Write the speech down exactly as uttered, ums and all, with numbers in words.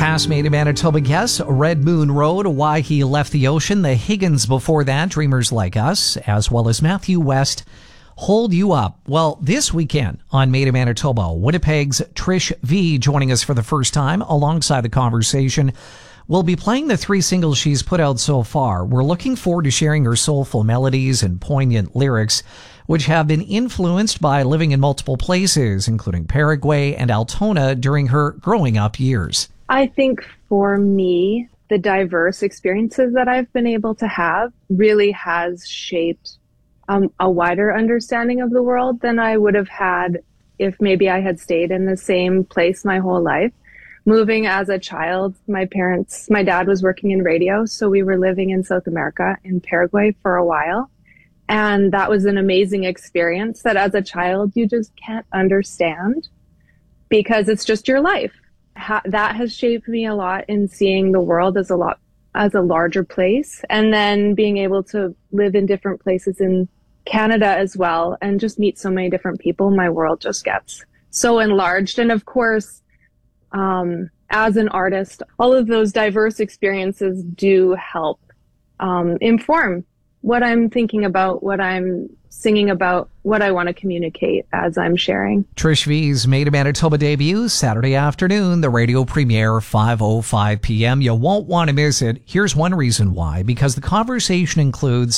Past Made in Manitoba guests, Red Moon Road, Why He Left the Ocean, The Higgins before that, Dreamers Like Us, as well as Matthew West, Hold You Up. Well, this weekend on Made in Manitoba, Winnipeg's Trish V joining us for the first time alongside the conversation. We'll be playing the three singles she's put out so far. We're looking forward to sharing her soulful melodies and poignant lyrics, which have been influenced by living in multiple places, including Paraguay and Altona during her growing up years. I think for me, the diverse experiences that I've been able to have really has shaped um, a wider understanding of the world than I would have had if maybe I had stayed in the same place my whole life. Moving as a child, my parents, my dad was working in radio, so we were living in South America, in Paraguay for a while. And that was an amazing experience that as a child, you just can't understand because it's just your life. Ha- that has shaped me a lot in seeing the world as a lot, as a larger place. And then being able to live in different places in Canada as well and just meet so many different people, my world just gets so enlarged. And of course, Um, as an artist, all of those diverse experiences do help um, inform what I'm thinking about, what I'm singing about, what I want to communicate as I'm sharing. Trish V's Made in Manitoba debut Saturday afternoon, the radio premiere, five oh five p.m. You won't want to miss it. Here's one reason why, because the conversation includes